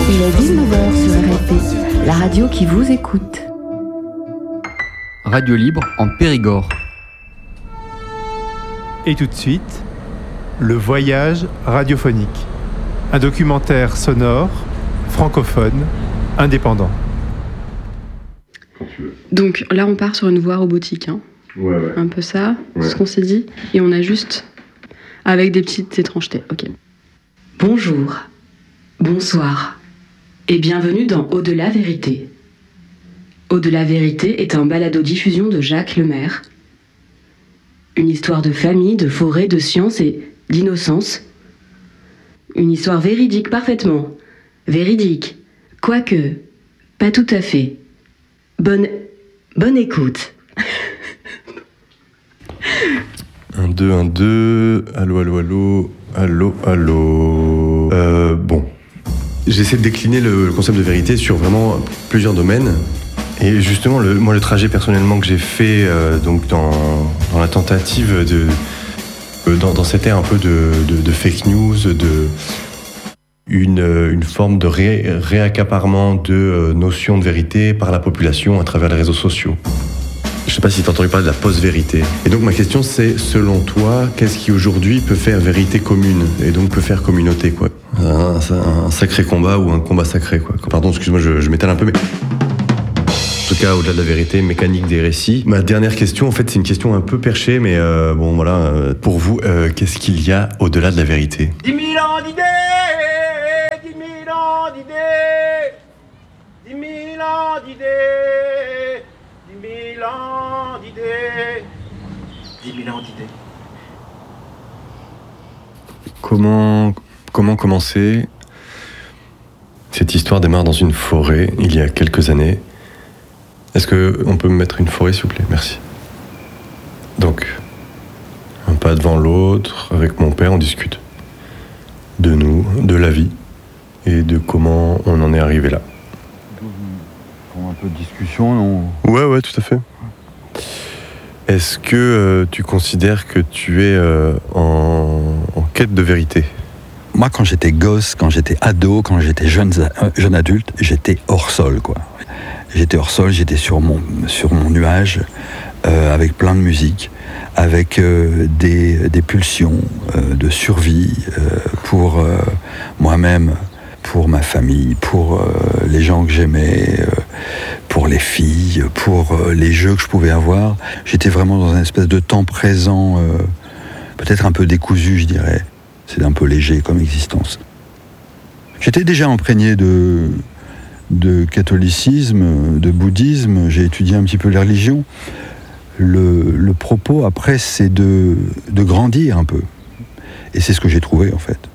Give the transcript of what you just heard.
Il est 19h sur RFI, la radio qui vous écoute. Radio libre en Périgord. Et tout de suite, le voyage radiophonique. Un documentaire sonore, francophone, indépendant. Donc là, on part sur une voie robotique. Ouais. Un peu ça, Ouais. ce qu'on s'est dit. Et on ajuste avec des petites étrangetés. Ok. Bonjour, bonsoir et bienvenue dans Au-delà Vérité. Au-delà Vérité est un balado-diffusion de Jacques Lemaire. Une histoire de famille, de forêt, de science et d'innocence. Une histoire véridique, parfaitement. Véridique. Quoique, pas tout à fait. Bonne écoute. 1, 2, 1, 2. Allô, allô, allô. Allô, allô. Bon. J'essaie de décliner le concept de vérité sur vraiment plusieurs domaines. Et justement, le trajet personnellement que j'ai fait donc dans la tentative dans cette ère un peu de fake news, une forme de réaccaparement de notions de vérité par la population à travers les réseaux sociaux. Je ne sais pas si tu as entendu parler de la post-vérité. Et donc ma question c'est, selon toi, qu'est-ce qui aujourd'hui peut faire vérité commune et donc peut faire communauté, quoi. Un sacré combat ou un combat sacré, quoi. Pardon, excuse-moi, je m'étale un peu, mais... En tout cas, au-delà de la vérité mécanique des récits. Ma dernière question, en fait, c'est une question un peu perchée, mais bon, voilà. Pour vous, qu'est-ce qu'il y a au-delà de la vérité ? 10 000 ans d'idées, 10 000 ans d'idées, 10 000 ans d'idées, 10 000 ans d'idées, 10 000 ans d'idées. Comment commencer ? Cette histoire démarre dans une forêt, il y a quelques années. Est-ce qu'on peut me mettre une forêt, s'il vous plaît ? Merci. Donc, un pas devant l'autre, avec mon père, on discute. De nous, de la vie, et de comment on en est arrivé là. Un peu de discussion, non ? Ouais, tout à fait. Est-ce que tu considères que tu es en quête de vérité ? Moi, quand j'étais gosse, quand j'étais ado, quand j'étais jeune adulte, j'étais hors sol, quoi. J'étais hors sol, j'étais sur mon nuage, avec plein de musique, avec des pulsions de survie pour moi-même, pour ma famille, pour les gens que j'aimais, pour les filles, pour les jeux que je pouvais avoir. J'étais vraiment dans une espèce de temps présent, peut-être un peu décousu, je dirais. C'est un peu léger comme existence. J'étais déjà imprégné de catholicisme, de bouddhisme, j'ai étudié un petit peu les religions. Le propos, après, c'est de grandir un peu. Et c'est ce que j'ai trouvé, en fait.